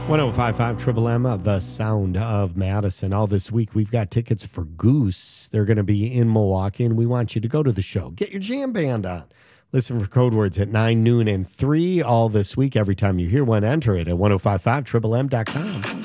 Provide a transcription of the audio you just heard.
1055 Triple M, the sound of Madison. All this week, we've got tickets for Goose. They're going to be in Milwaukee, and we want you to go to the show. Get your jam band on. Listen for code words at 9, noon, and 3 all this week. Every time you hear one, enter it at 1055triplem.com.